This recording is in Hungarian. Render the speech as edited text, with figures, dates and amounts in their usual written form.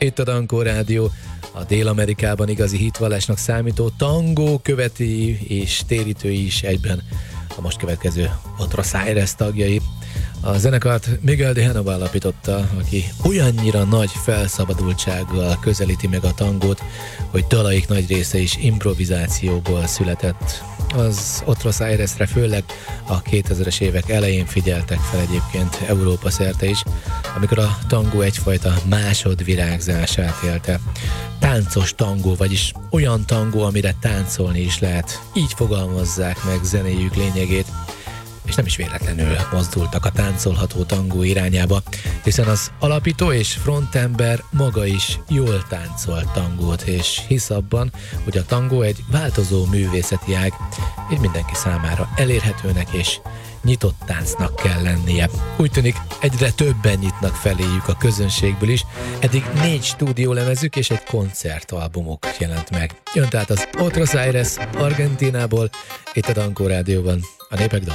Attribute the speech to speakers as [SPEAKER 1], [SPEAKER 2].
[SPEAKER 1] Itt a Dankó Rádió, a Dél-Amerikában igazi hitvallásnak számító tangó követői és térítői is egyben a most következő Otros Aires tagjai. A zenekart Miguel de Genova alapította, aki olyannyira nagy felszabadultsággal közelíti meg a tangót, hogy dalaik nagy része is improvizációból született. Az Otros Airesre főleg a 2000-es évek elején figyeltek fel egyébként Európa szerte is, amikor a tangó egyfajta másodvirágzását élte. Táncos tangó, vagyis olyan tangó, amire táncolni is lehet. Így fogalmazzák meg zenéjük lényegét, és nem is véletlenül mozdultak a táncolható tangó irányába, hiszen az alapító és frontember maga is jól táncolt tangót, és hisz abban, hogy a tangó egy változó művészeti ág, és mindenki számára elérhetőnek és nyitott táncnak kell lennie. Úgy tűnik, egyre többen nyitnak feléjük a közönségből is, eddig 4 stúdiólemezük és egy koncertalbumuk jelent meg. Jön tehát az Otros Aires Argentínából, itt a Dankó Rádióban, a Népek